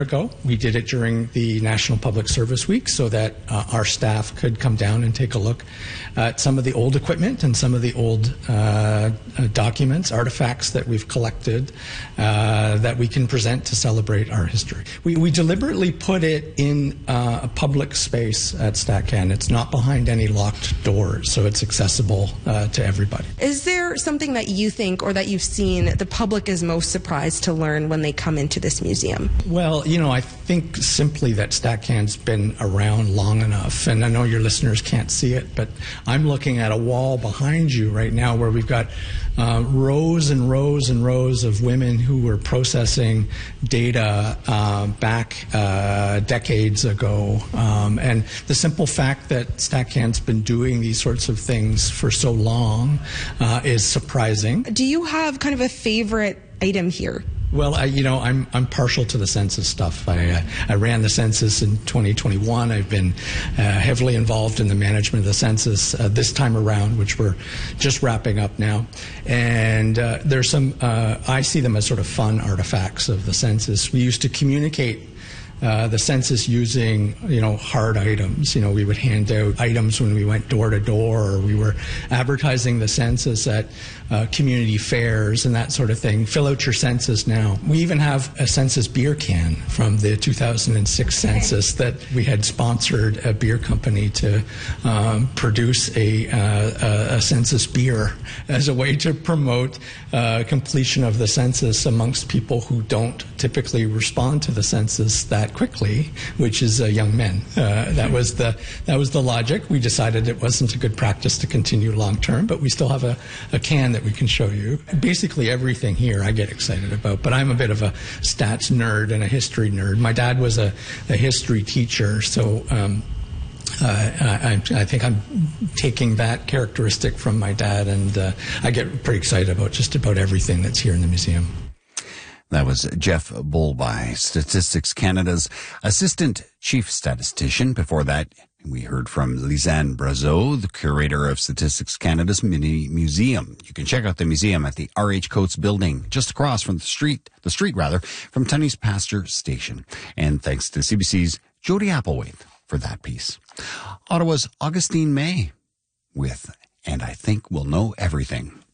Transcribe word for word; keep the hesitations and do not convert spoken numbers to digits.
ago. We did it during the National Public Service Week so that uh, our staff could come down and take a look at some of the old equipment and some of the old uh, documents, artifacts that we've collected uh, that we can present to celebrate our history. We, we deliberately put it in uh, a public space at StatCan. It's not behind any locked doors, so it's accessible uh, to everybody. Is there something that you think or that you've seen the public is most surprised to learn when they come into this museum? Well, you know, I think simply that StatCan's been around long enough, and I know your listeners can't see it, but I'm looking at a wall behind you right now where we've got uh, rows and rows and rows of women who were processing data uh, back uh, decades ago. Um, and the simple fact that StatCan's been doing these sorts of things for so long uh, is surprising. Do you have kind of a favorite item here? Well, I, you know, I'm I'm partial to the census stuff. I uh, I ran the census in twenty twenty-one. I've been uh, heavily involved in the management of the census uh, this time around, which we're just wrapping up now. And uh, there's some uh, I see them as sort of fun artifacts of the census. We used to communicate Uh, the census using, you know, hard items. You know, we would hand out items when we went door to door, or we were advertising the census at uh, community fairs and that sort of thing. Fill out your census now. We even have a census beer can from the two thousand six census that we had sponsored a beer company to um, produce a, uh, a census beer as a way to promote uh, completion of the census amongst people who don't typically respond to the census that quickly, which is uh, young men. Uh, that was the that was the logic. We decided it wasn't a good practice to continue long term, but we still have a, a can that we can show you. Basically everything here I get excited about, but I'm a bit of a stats nerd and a history nerd. My dad was a, a history teacher, so um, uh, I, I think I'm taking that characteristic from my dad, and uh, I get pretty excited about just about everything that's here in the museum. That was Jeff Bolby, Statistics Canada's Assistant Chief Statistician. Before that, we heard from Lisanne Brazeau, the curator of Statistics Canada's Mini Museum. You can check out the museum at the R H Coates building, just across from the street, the street rather, from Tunney's Pasture Station. And thanks to C B C's Jody Applewhite for that piece. Ottawa's Augustine May with And I Think We'll Know Everything.